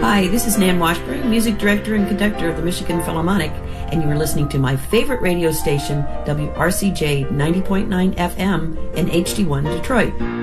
Hi, this is Nan Washburn, music director and conductor of the Michigan Philharmonic, and you are listening to my favorite radio station, WRCJ 90.9 FM in HD1 Detroit.